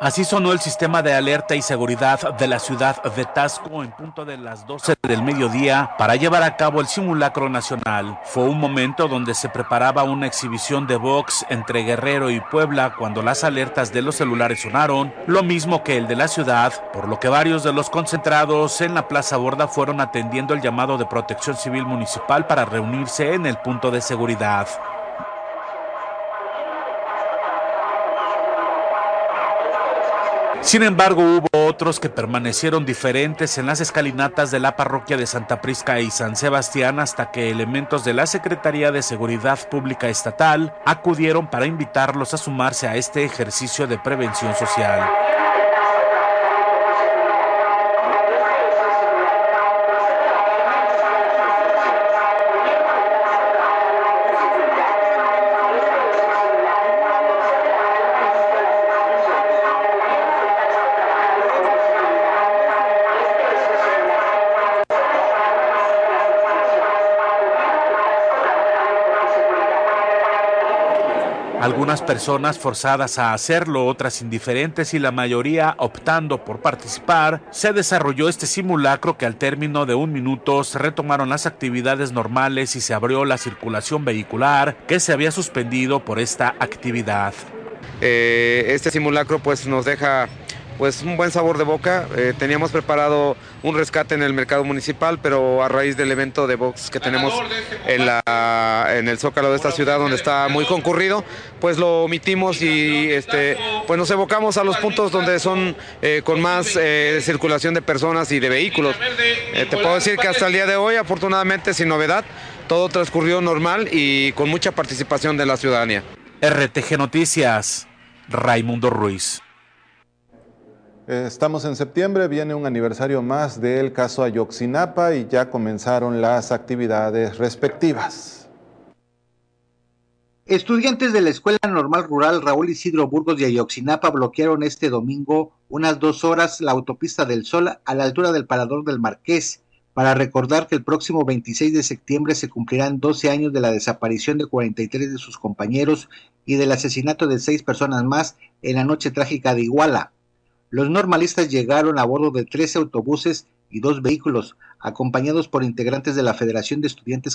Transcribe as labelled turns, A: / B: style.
A: Así sonó el sistema de alerta y seguridad de la ciudad de Taxco en punto de las 12 del mediodía para llevar a cabo el simulacro nacional. Fue un momento donde se preparaba una exhibición de box entre Guerrero y Puebla cuando las alertas de los celulares sonaron, lo mismo que el de la ciudad, por lo que varios de los concentrados en la Plaza Borda fueron atendiendo el llamado de Protección Civil Municipal para reunirse en el punto de seguridad. Sin embargo, hubo otros que permanecieron diferentes en las escalinatas de la parroquia de Santa Prisca y San Sebastián hasta que elementos de la Secretaría de Seguridad Pública Estatal acudieron para invitarlos a sumarse a este ejercicio de prevención social. Algunas personas forzadas a hacerlo, otras indiferentes y la mayoría optando por participar, se desarrolló este simulacro que al término de 1 minuto se retomaron las actividades normales y se abrió la circulación vehicular que se había suspendido por esta actividad.
B: Este simulacro pues nos deja un buen sabor de boca. Teníamos preparado un rescate en el mercado municipal, pero a raíz del evento de box que tenemos en el Zócalo de esta ciudad, donde está muy concurrido, pues lo omitimos y pues nos evocamos a los puntos donde son con más circulación de personas y de vehículos. Te puedo decir que hasta el día de hoy, afortunadamente sin novedad, todo transcurrió normal y con mucha participación de la ciudadanía.
A: RTG Noticias, Raimundo Ruiz.
C: Estamos en septiembre, viene un aniversario más del caso Ayotzinapa y ya comenzaron las actividades respectivas.
D: Estudiantes de la Escuela Normal Rural Raúl Isidro Burgos de Ayotzinapa bloquearon este domingo unas 2 horas la autopista del Sol a la altura del Parador del Marqués para recordar que el próximo 26 de septiembre se cumplirán 12 años de la desaparición de 43 de sus compañeros y del asesinato de 6 personas más en la noche trágica de Iguala. Los normalistas llegaron a bordo de 13 autobuses y 2 vehículos, acompañados por integrantes de la Federación de Estudiantes